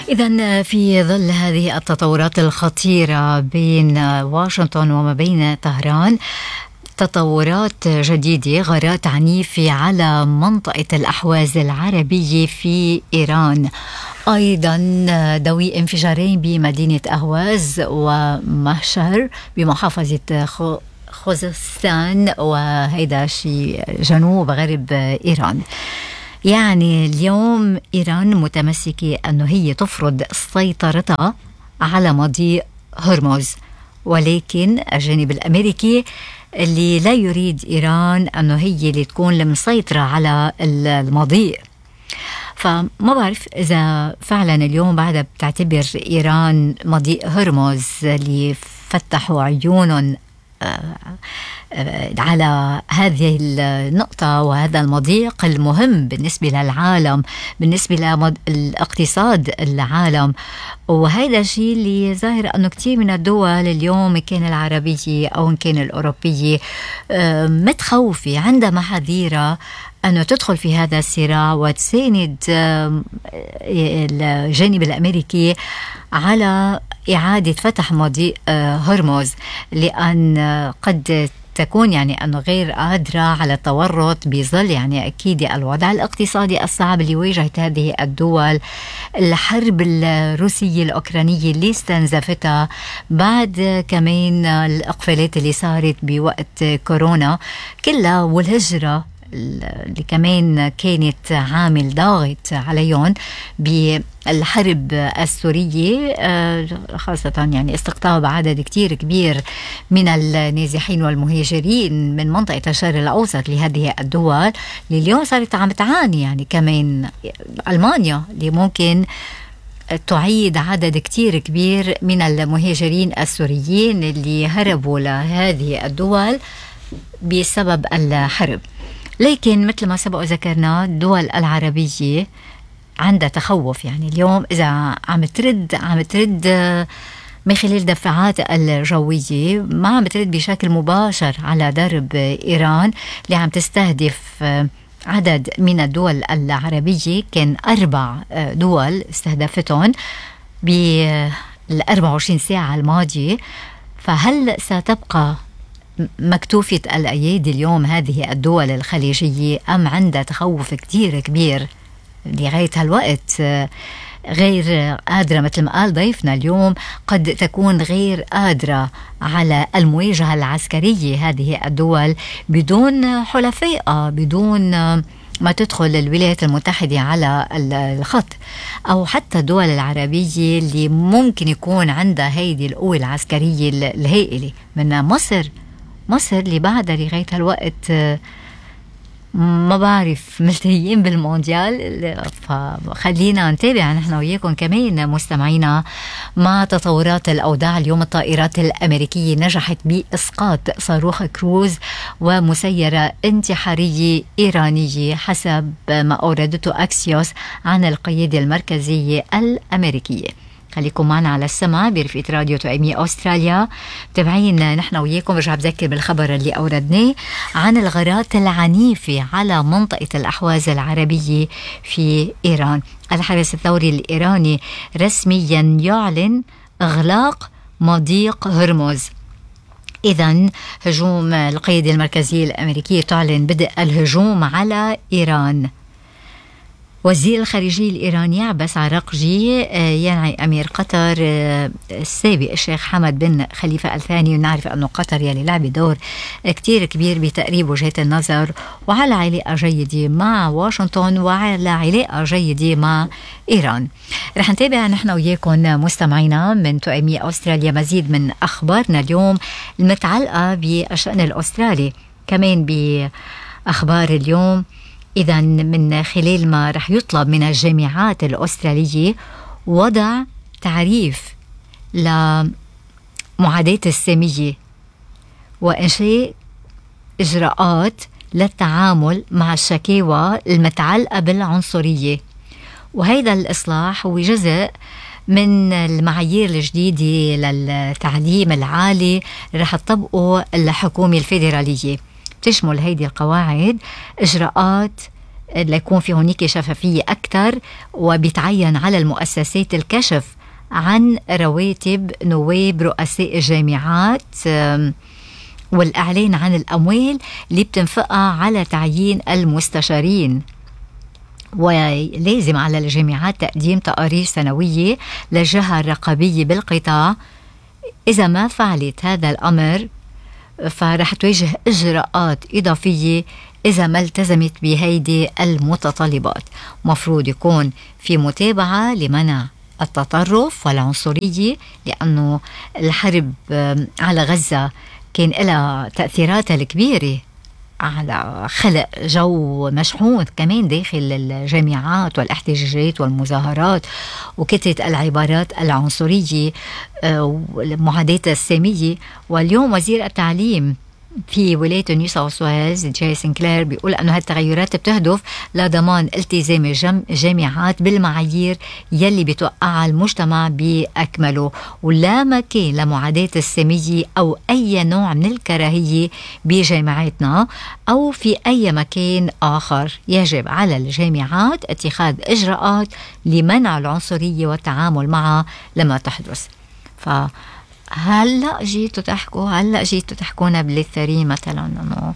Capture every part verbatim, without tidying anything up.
إذن في ظل هذه التطورات الخطيرة بين واشنطن وما بين طهران، تطورات جديدة، غارات عنيفة على منطقة الأحواز العربية في إيران، أيضا دوي انفجارين بمدينة أهواز ومهشر بمحافظة خوزستان، وهيدا شي جنوب غرب إيران. يعني اليوم إيران متمسكة أنه هي تفرض سيطرتها على مضيق هرمز، ولكن الجانب الأمريكي اللي لا يريد إيران أنه هي اللي تكون المسيطرة على المضيق. فما بعرف إذا فعلا اليوم بعدها بتعتبر إيران مضيق هرمز اللي فتحوا عيونهم على هذه النقطة وهذا المضيق المهم بالنسبة للعالم، بالنسبة للاقتصاد العالم. وهذا الشيء اللي ظاهر أنه كتير من الدول اليوم، كان العربية أو كان الأوروبية، متخوفة عندها محاذيرها أنه تدخل في هذا الصراع وتساند الجانب الأمريكي على إعادة فتح مضيق هرمز، لأن قد تكون يعني أنه غير قادرة على التورط بظل يعني أكيد الوضع الاقتصادي الصعب اللي واجهت هذه الدول، الحرب الروسية الأوكرانية اللي استنزفتها، بعد كمان الإقفالات اللي صارت بوقت كورونا كلها، والهجرة اللي كمان كانت عامل ضاغط عليهم بالحرب السورية، خاصة يعني استقطاب عدد كتير كبير من النازحين والمهاجرين من منطقة الشرق الأوسط لهذه الدول، اللي اليوم صارت عم تعاني. يعني كمان ألمانيا اللي ممكن تعيد عدد كتير كبير من المهاجرين السوريين اللي هربوا لهذه الدول بسبب الحرب. لكن مثل ما سبق ذكرنا الدول العربية عندها تخوف. يعني اليوم إذا عم ترد عم ترد من خلال دفاعات الجوية، ما عم ترد بشكل مباشر على درب إيران اللي عم تستهدف عدد من الدول العربية. كان أربع دول استهدفتهم بالأربع وعشرين ساعة الماضية. فهل ستبقى مكتوفة الأيادي اليوم هذه الدول الخليجية، أم عندها تخوف كتير كبير لغاية هالوقت غير قادرة، مثل ما قال ضيفنا اليوم، قد تكون غير قادرة على المواجهة العسكرية هذه الدول بدون حلفاء، بدون ما تدخل الولايات المتحدة على الخط، أو حتى الدول العربية اللي ممكن يكون عندها هيدي القوة العسكرية الهائلة من مصر. مصر اللي بعدها لغاية هالوقت ما بعرف ملتهيين بالمونديال. فخلينا نتابع نحن وياكم كمان مستمعينا مع تطورات الأوضاع. اليوم الطائرات الأمريكية نجحت بإسقاط صاروخ كروز ومسيرة انتحارية إيرانية حسب ما أوردته أكسيوس عن القيادة المركزية الأمريكية. خليكم معنا على السمع برفقة راديو توأمية أستراليا. متابعين نحن وياكم. برجع بذكر بالخبر اللي أوردناه عن الغارات العنيفة على منطقة الأحواز العربية في إيران. الحرس الثوري الإيراني رسميا يعلن إغلاق مضيق هرمز. إذن هجوم القيادة المركزية الأمريكية تعلن بدء الهجوم على إيران. وزير الخارجية الإيراني عباس عراقجي ينعي أمير قطر السابق الشيخ حمد بن خليفة الثاني، ونعرف أنه قطر يلي لعب دور كتير كبير بتقريب وجهات النظر وعلى علاقة جيدة مع واشنطن وعلى علاقة جيدة مع إيران. رح نتابع نحن وياكم مستمعينا من توأمية أستراليا مزيد من أخبارنا اليوم المتعلقة بالشأن الأسترالي، كمان بأخبار اليوم. إذا من خلال ما رح يطلب من الجامعات الأسترالية وضع تعريف لمعاداة السامية وإنشاء إجراءات للتعامل مع الشكاوى المتعلقة بالعنصرية. وهذا الإصلاح هو جزء من المعايير الجديدة للتعليم العالي رح تطبقه الحكومة الفيدرالية. تشمل هيدي القواعد إجراءات ليكون في هناك شفافية أكثر، وبيتعين على المؤسسات الكشف عن رواتب نواب رؤساء الجامعات والإعلان عن الأموال اللي بتنفقها على تعيين المستشارين. ولازم على الجامعات تقديم تقارير سنوية للجهة الرقابية بالقطاع. إذا ما فعلت هذا الأمر فرح تواجه إجراءات إضافية إذا ما التزمت بهيدي المتطلبات. مفروض يكون في متابعة لمنع التطرف والعنصرية، لأنه الحرب على غزة كان لها تأثيراتها الكبيرة على خلق جو مشحون كمان داخل الجامعات والاحتجاجات والمظاهرات وكثرة العبارات العنصرية والمعاداة السامية. واليوم وزير التعليم في ولاية نيو ساوث ويلز جاي سنكلير بيقول أنه هالتغيرات بتهدف لضمان التزام الجامعات بالمعايير يلي بتوقع المجتمع بأكمله، ولا مكان لمعاداة السامية أو أي نوع من الكراهية بجامعاتنا أو في أي مكان آخر. يجب على الجامعات اتخاذ إجراءات لمنع العنصرية والتعامل معها لما تحدث. ف هلا جيتوا تحكوا هلا جيتوا تحكونا بالثري مثلا انه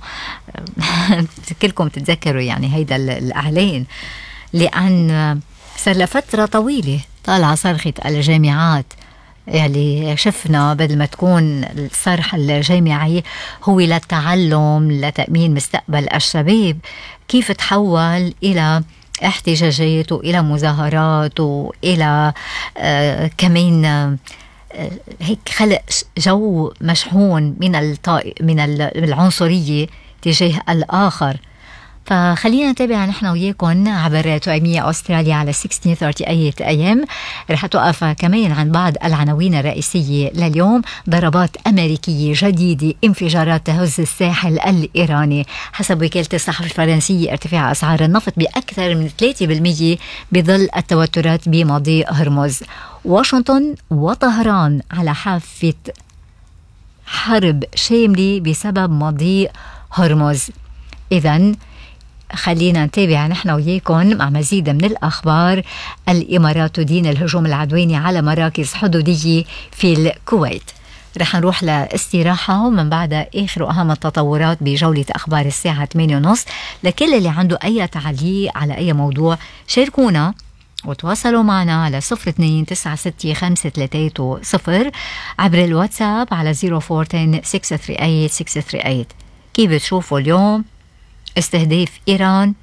كلكم تتذكروا يعني هيدا الاعلان، لان صار لفتره طويله طالعه صرخه الجامعات. يعني شفنا بدل ما تكون الصرح الجامعي هو للتعلم لتأمين مستقبل الشباب، كيف تحول إلى احتجاجات وإلى مظاهرات وإلى آه كمان آه هيك خلق جو مشحون من الطائ من العنصرية تجاه الآخر. فخلينا نتابع نحن وياكم عبر توأمية أستراليا على ستة عشر ثلاثين إيه إم. رح توقف كمان عن بعض العناوين الرئيسية لليوم. ضربات أمريكية جديدة، انفجارات تهز الساحل الإيراني. حسب وكالة الصحف الفرنسية ارتفاع أسعار النفط بأكثر من ثلاثة بالمئة بظل التوترات بمضيق هرمز. واشنطن وطهران على حافة حرب شاملة بسبب مضيق هرمز. إذن خلينا نتابع نحن وياكم مع مزيد من الأخبار. الإمارات تدين الهجوم العدواني على مراكز حدودية في الكويت. رح نروح لاستراحة ومن بعدها آخر وأهم التطورات بجولة أخبار الساعة ثمانية ونص. لكل اللي عنده أي تعليق على أي موضوع شاركونا وتواصلوا معنا على صفر اثنين تسعة ستة خمسة ثلاثة صفر عبر الواتساب على صفر أربعة عشرة ستة ثلاثة ثمانية ستة ثلاثة ثمانية. كيف بتشوفوا اليوم استهداف إيران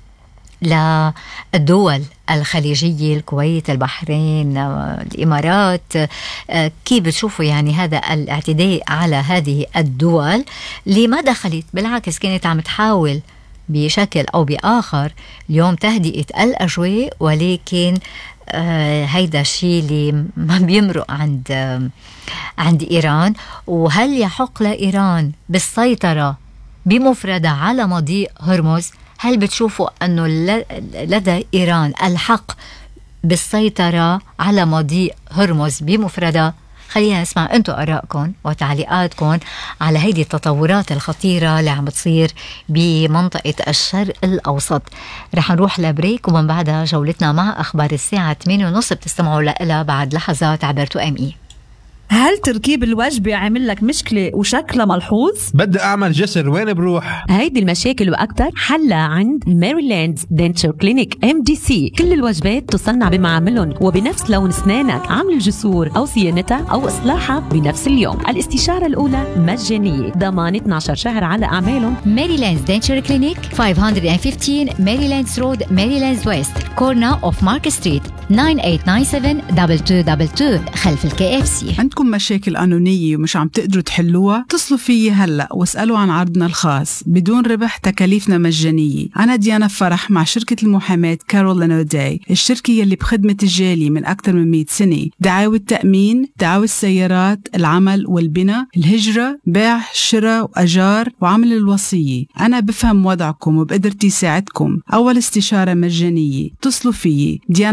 للدول الخليجية، الكويت، البحرين، الإمارات؟ كيف بتشوفوا يعني هذا الاعتداء على هذه الدول اللي ما دخلت، بالعكس كانت عم تحاول بشكل أو بآخر اليوم تهدئة الأجواء، ولكن آه هيدا الشيء اللي ما بيمرق عند آه عند إيران. وهل يحق لإيران بالسيطرة بمفردة على مضيق هرمز؟ هل بتشوفوا أنه لدى إيران الحق بالسيطرة على مضيق هرمز بمفردة؟ خلينا نسمع أنتم آرائكم وتعليقاتكم على هيدي التطورات الخطيرة اللي عم بتصير بمنطقة الشرق الأوسط. رح نروح لبريك ومن بعدها جولتنا مع أخبار الساعة ثمانية ونص بتستمعوا لها بعد لحظات عبر تو أم إي. هل تركيب الوجبة عامل لك مشكلة وشكلها ملحوظ؟ بدي أعمل جسر، وين بروح؟ هيدي المشاكل وأكتر حلها عند ميريلاند دنتشر كلينيك إم دي سي. كل الوجبات تصنع بمعاملهم وبنفس لون أسنانك. عمل الجسور أو صيانتها أو إصلاحها بنفس اليوم. الاستشارة الأولى مجانية، ضمان اثني عشر شهر على أعمالهم. ميريلاند دنتشر كلينيك خمسمية وخمستاشر ميريلاند رود، ميريلاند ويست، كورنا أوف مارك ستريت، تسعة ثمانية تسعة سبعة اثنين اثنين اثنين اثنين خلف الكي اف سي. عندكم مشاكل قانونية ومش عم تقدروا تحلوها؟ اتصلوا فيي هلأ واسألوا عن عرضنا الخاص بدون ربح، تكاليفنا مجانية. أنا ديانا فرح مع شركة المحاماة كارولين أوداي، الشركة يلي بخدمة الجالي من أكثر من مئة سنة. دعاوى التأمين، دعاوى السيارات، العمل والبناء، الهجرة، بيع، شراء وأجار، وعمل الوصية. أنا بفهم وضعكم وبقدرتي ساعدكم. أول استشارة مجانية. اتصلوا فيي ديانا فرح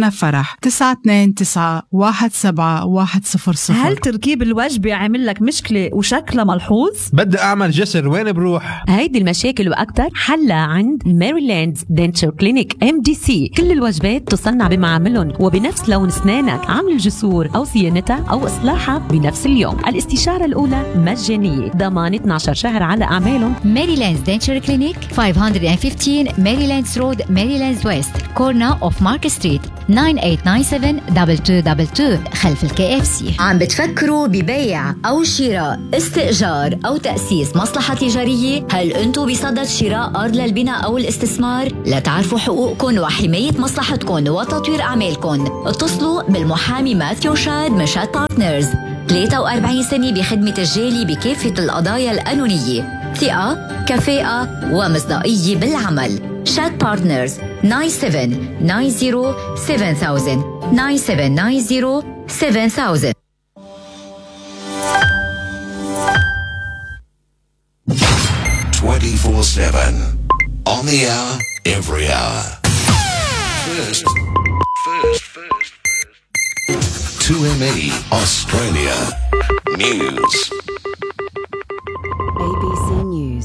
بروح تسعة اثنين تسعة واحد سبعة واحد صفر صفر. هل تركيب الوجبة عامل لك مشكلة وشكلها ملحوظ؟ بدي أعمل جسر، وين بروح؟ هيدي المشاكل وأكتر حلها عند ميريلاند دنتشر كلينيك إم دي سي. كل الوجبات تصنع بمعاملهم وبنفس لون أسنانك. عمل الجسور أو صيانتها أو إصلاحها بنفس اليوم. الاستشارة الأولى مجانية، ضمان اثني عشر شهر على أعمالهم. ميريلاند دنتشر كلينيك خمسمية وخمستاشر ميريلاندز رود، ميريلاندز ويست، كورنا اوف مارك ستريت، تسعة ثمانية تسعة سبعة اثنين اثنين اثنين اثنين خلف الكي اف سي. عم بتفكروا ببيع أو شراء، استئجار أو تأسيس مصلحة تجارية؟ هل أنتوا بصدد شراء أرض للبناء أو الاستثمار؟ لتعرفوا حقوقكم وحماية مصلحتكم وتطوير أعمالكم، اتصلوا بالمحامي ماثيو شاد من شاد بارتنرز. ثلاثة وأربعين سنة بخدمة الجالي بكافة القضايا القانونية، ثقة، كفاءة ومصداقية بالعمل. شاد بارتنرز تسعة سبعة تسعة صفر سبعة ألف تسعة سبعة تسعة صفر سبعة ألف. twenty-four seven on the hour, every hour. First, first, first, first. two M E Australia News. A B C News.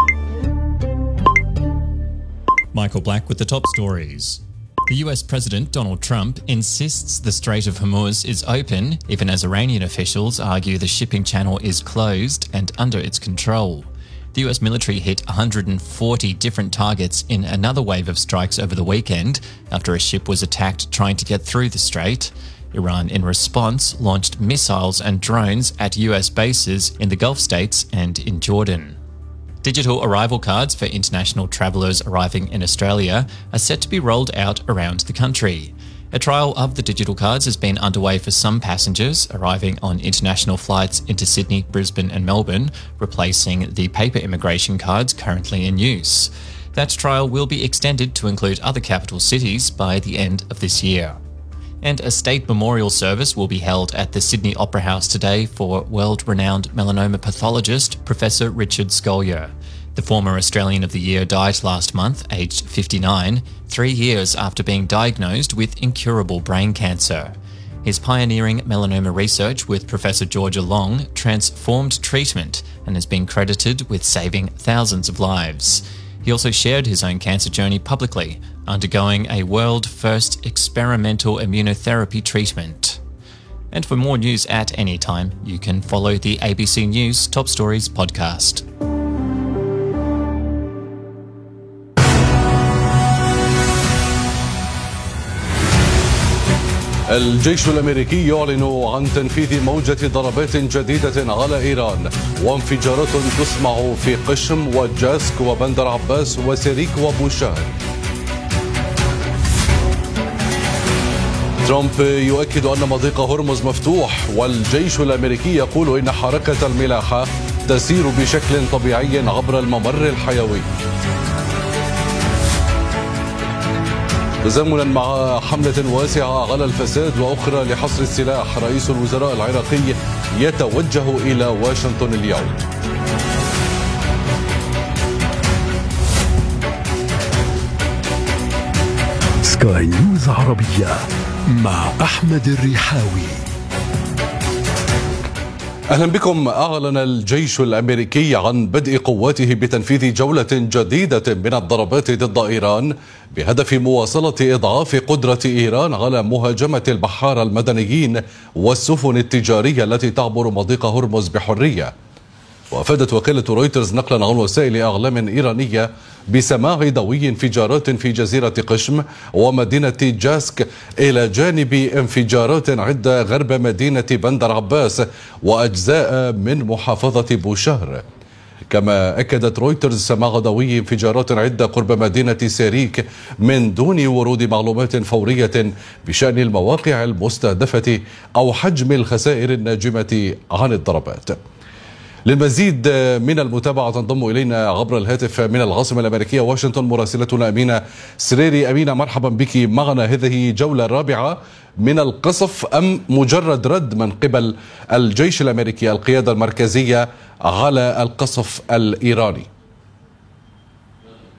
Michael Black with the top stories. The U S President Donald Trump insists the Strait of Hormuz is open, even as Iranian officials argue the shipping channel is closed and under its control. The U S military hit one hundred forty different targets in another wave of strikes over the weekend after a ship was attacked trying to get through the strait. Iran, in response, launched missiles and drones at U S bases in the Gulf states and in Jordan. Digital arrival cards for international travellers arriving in Australia are set to be rolled out around the country. A trial of the digital cards has been underway for some passengers arriving on international flights into Sydney, Brisbane and Melbourne, replacing the paper immigration cards currently in use. That trial will be extended to include other capital cities by the end of this year. And a state memorial service will be held at the Sydney Opera House today for world-renowned melanoma pathologist Professor Richard Scolyer. The former Australian of the Year died last month, aged fifty-nine, three years after being diagnosed with incurable brain cancer. His pioneering melanoma research with Professor Georgia Long transformed treatment and has been credited with saving thousands of lives. He also shared his own cancer journey publicly, undergoing a world-first experimental immunotherapy treatment. And for more news at any time, you can follow the A B C News Top Stories podcast. الجيش الأمريكي يعلن عن تنفيذ موجة ضربات جديدة على إيران، وانفجارات تسمع في قشم وجاسك وبندر عباس وسيريك وبوشهر. ترامب يؤكد أن مضيق هرمز مفتوح، والجيش الأمريكي يقول إن حركة الملاحة تسير بشكل طبيعي عبر الممر الحيوي. تزامنا مع حملة واسعة على الفساد وأخرى لحصر السلاح، رئيس الوزراء العراقي يتوجه إلى واشنطن اليوم. سكاي نيوز عربية مع أحمد الريحاوي. أهلا بكم. أعلن الجيش الأمريكي عن بدء قواته بتنفيذ جولة جديدة من الضربات ضد إيران بهدف مواصلة إضعاف قدرة إيران على مهاجمة البحارة المدنيين والسفن التجارية التي تعبر مضيق هرمز بحرية. وأفادت وكالة رويترز نقلا عن وسائل إعلام إيرانية بسماع دوي انفجارات في جزيرة قشم ومدينة جاسك، إلى جانب انفجارات عدة غرب مدينة بندر عباس وأجزاء من محافظة بوشهر. كما أكدت رويترز سماع دوي انفجارات عدة قرب مدينة سيريك من دون ورود معلومات فورية بشأن المواقع المستهدفة أو حجم الخسائر الناجمة عن الضربات. للمزيد من المتابعة تنضم إلينا عبر الهاتف من العاصمة الأمريكية واشنطن مراسلتنا أمينة سريري. أمينة، مرحبا بك معنا. هذه جولة رابعة من القصف أم مجرد رد من قبل الجيش الأمريكي القيادة المركزية على القصف الإيراني؟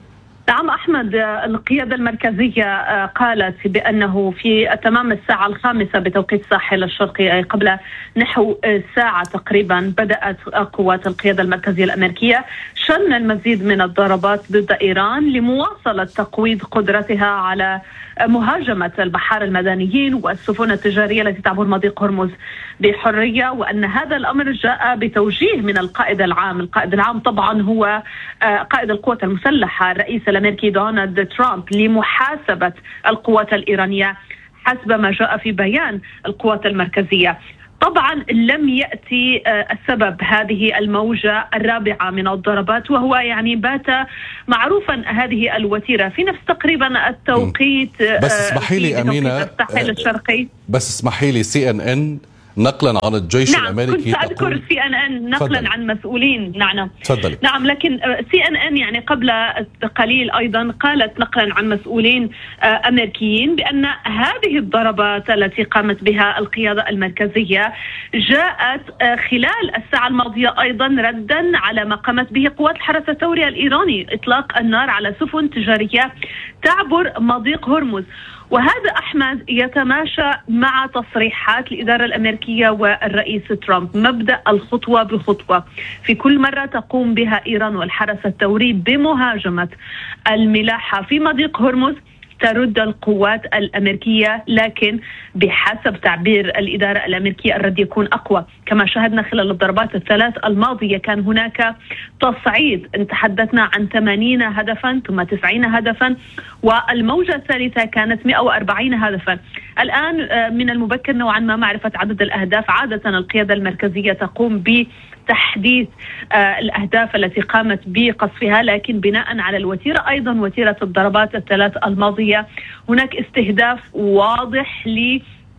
نعم أحمد، القيادة المركزية قالت بأنه في تمام الساعة الخامسة بتوقيت الساحل الشرقي قبل نحو ساعة تقريبا بدأت قوات القيادة المركزية الأمريكية شن المزيد من الضربات ضد إيران لمواصلة تقويض قدرتها على مهاجمة البحار المدنيين والسفن التجارية التي تعبر مضيق هرمز بحرية، وأن هذا الأمر جاء بتوجيه من القائد العام. القائد العام طبعا هو قائد القوات المسلحة الرئيس الأمريكي دونالد ترامب لمحاسبة القوات الإيرانية حسب ما جاء في بيان القوات المركزية. طبعا لم يأتي السبب هذه الموجة الرابعة من الضربات، وهو يعني بات معروفا هذه الوتيرة في نفس تقريبا التوقيت. بس اسمحي لي أمينة، الساحل الشرقي. بس اسمحي لي سي ان ان نقلا عن الجيش نعم الأمريكي كنت أذكر سي ان ان نقلا فضل. عن مسؤولين. نعم تفضلي. نعم لكن سي ان ان يعني قبل قليل أيضا قالت نقلا عن مسؤولين أمريكيين بأن هذه الضربات التي قامت بها القيادة المركزية جاءت خلال الساعة الماضية أيضا ردا على ما قامت به قوات الحرس الثوري الإيراني، إطلاق النار على سفن تجارية تعبر مضيق هرمز. وهذا أحمد يتماشى مع تصريحات الإدارة الأمريكية والرئيس ترامب، مبدأ الخطوة بخطوة. في كل مرة تقوم بها إيران والحرس الثوري بمهاجمة الملاحة في مضيق هرمز ترد القوات الأمريكية، لكن بحسب تعبير الإدارة الأمريكية الرد يكون أقوى. كما شاهدنا خلال الضربات الثلاث الماضية كان هناك تصعيد، تحدثنا عن ثمانين هدفا ثم تسعين هدفا، والموجة الثالثة كانت مئة وأربعين هدفا. الآن من المبكر نوعا ما معرفة عدد الأهداف. عادة القيادة المركزية تقوم ب تحديث آه الأهداف التي قامت بقصفها، لكن بناء على الوتيرة أيضا وتيرة الضربات الثلاث الماضية هناك استهداف واضح ل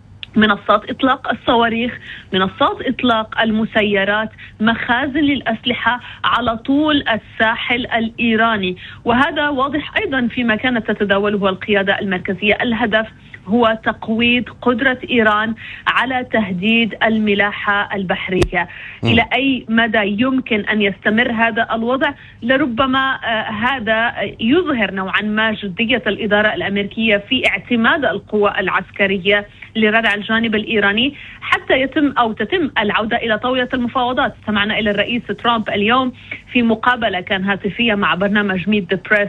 منصات إطلاق الصواريخ، منصات إطلاق المسيرات، مخازن للأسلحة على طول الساحل الإيراني. وهذا واضح أيضا فيما كانت تتداوله القيادة المركزية. الهدف هو تقويض قدرة إيران على تهديد الملاحة البحرية. م. إلى أي مدى يمكن أن يستمر هذا الوضع؟ لربما آه هذا يظهر نوعا ما جدية الإدارة الأمريكية في اعتماد القوى العسكرية لردع الجانب الإيراني حتى يتم أو تتم العودة إلى طاولة المفاوضات. سمعنا إلى الرئيس ترامب اليوم في مقابلة كان هاتفية مع برنامج ميت ذا بريس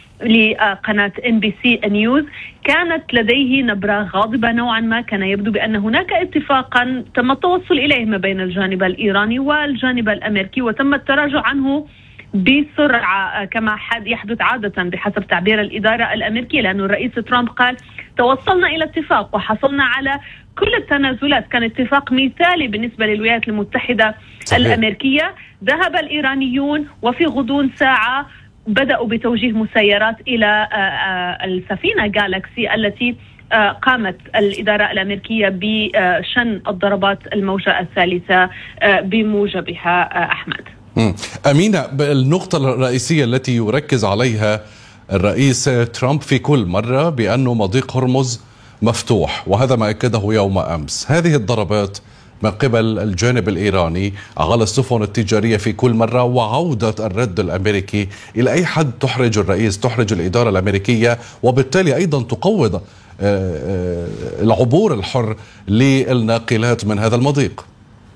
لقناة إن بي سي نيوز، كانت لديه نبرة غاضبة نوعا ما. كان يبدو بأن هناك اتفاقا تم التوصل إليه ما بين الجانب الإيراني والجانب الأمريكي وتم التراجع عنه بسرعة كما حد يحدث عادة بحسب تعبير الإدارة الأمريكية، لأن الرئيس ترامب قال توصلنا إلى اتفاق وحصلنا على كل التنازلات، كان اتفاق مثالي بالنسبة للولايات المتحدة صحيح. الأمريكية. ذهب الإيرانيون وفي غضون ساعة بدأوا بتوجيه مسيرات إلى السفينة جالاكسي التي قامت الإدارة الأمريكية بشن الضربات الموجة الثالثة بموجبها. أحمد أمينة، النقطة الرئيسية التي يركز عليها الرئيس ترامب في كل مرة بأنه مضيق هرمز مفتوح، وهذا ما أكده يوم أمس. هذه الضربات من قبل الجانب الإيراني على السفن التجارية في كل مرة وعودة الرد الأمريكي، إلى أي حد تحرج الرئيس، تحرج الإدارة الأمريكية، وبالتالي أيضا تقوض العبور الحر للناقلات من هذا المضيق؟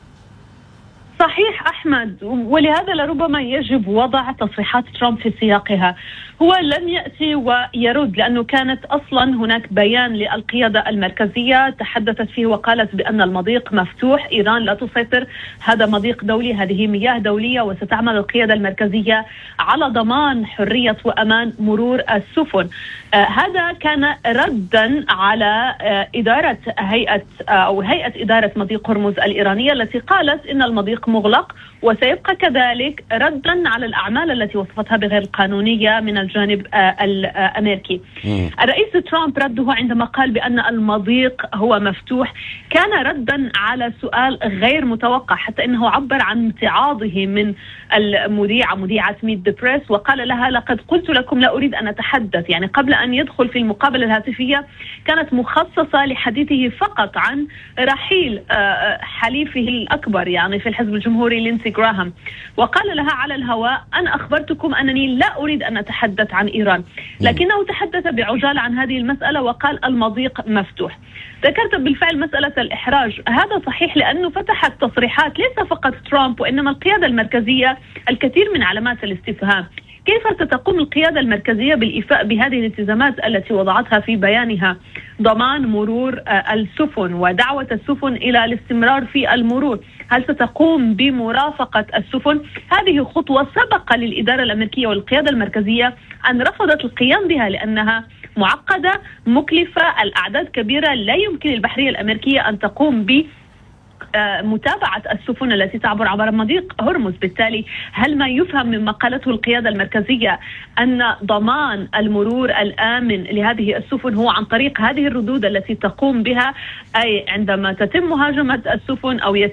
صحيح أحمد، ولهذا لربما يجب وضع تصريحات ترامب في سياقها. هو لم يأتي ويرد، لأنه كانت أصلا هناك بيان للقيادة المركزية تحدثت فيه وقالت بأن المضيق مفتوح، إيران لا تسيطر، هذا مضيق دولي، هذه مياه دولية، وستعمل القيادة المركزية على ضمان حرية وأمان مرور السفن. آه هذا كان ردا على آه إدارة هيئة آه أو هيئة إدارة مضيق هرمز الإيرانية التي قالت إن المضيق مغلق وسيبقى كذلك، ردا على الأعمال التي وصفتها بغير القانونية من الجانب الأمريكي. الرئيس ترامب رده عندما قال بأن المضيق هو مفتوح كان ردا على سؤال غير متوقع، حتى إنه عبر عن امتعاضه من المذيعة مذيعة ميت ذا بريس وقال لها لقد قلت لكم لا أريد أن أتحدث. يعني قبل أن يدخل في المقابلة الهاتفية كانت مخصصة لحديثه فقط عن رحيل حليفه الأكبر يعني في الحزب الجمهوري لينسي غراهام، وقال لها على الهواء أنا أخبرتكم أنني لا أريد أن أتحدث يتحدث عن إيران، لكنه تحدث بعجالة عن هذه المسألة وقال المضيق مفتوح. ذكرت بالفعل مسألة الإحراج، هذا صحيح لأنه فتحت تصريحات ليس فقط ترامب وإنما القيادة المركزية الكثير من علامات الاستفهام. كيف ستقوم القيادة المركزية بالإيفاء بهذه الالتزامات التي وضعتها في بيانها؟ ضمان مرور السفن ودعوة السفن إلى الاستمرار في المرور. هل ستقوم بمرافقة السفن؟ هذه خطوة سبق للإدارة الأمريكية والقيادة المركزية أن رفضت القيام بها لأنها معقدة مكلفة، الأعداد كبيرة، لا يمكن البحرية الأمريكية أن تقوم ب متابعة السفن التي تعبر عبر مضيق هرمز. بالتالي هل ما يفهم مما قالته القيادة المركزية أن ضمان المرور الآمن لهذه السفن هو عن طريق هذه الردود التي تقوم بها، أي عندما تتم مهاجمة السفن أو